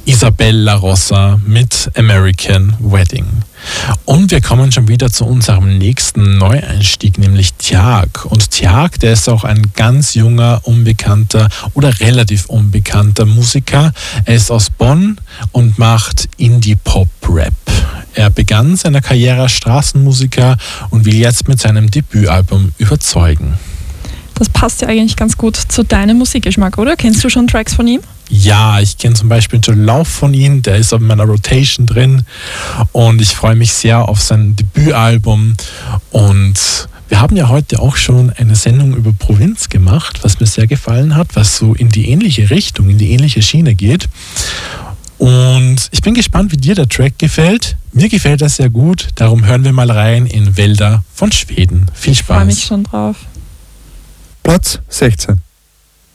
Isabella Rossa mit American Wedding. Und wir kommen schon wieder zu unserem nächsten Neueinstieg, nämlich Tjag. Und Tjag, der ist auch ein ganz junger, unbekannter oder relativ unbekannter Musiker. Er ist aus Bonn und macht Indie-Pop-Rap. Er begann seine Karriere als Straßenmusiker und will jetzt mit seinem Debütalbum überzeugen. Das passt ja eigentlich ganz gut zu deinem Musikgeschmack, oder? Kennst du schon Tracks von ihm? Ja, ich kenne zum Beispiel den Lauf von ihm, der ist auf meiner Rotation drin und ich freue mich sehr auf sein Debütalbum. Und wir haben ja heute auch schon eine Sendung über Provinz gemacht, was mir sehr gefallen hat, was so in die ähnliche Richtung, in die ähnliche Schiene geht. Und ich bin gespannt, wie dir der Track gefällt. Mir gefällt er sehr gut, darum hören wir mal rein in Wälder von Schweden. Viel Spaß. Ich freue mich schon drauf. Platz 16.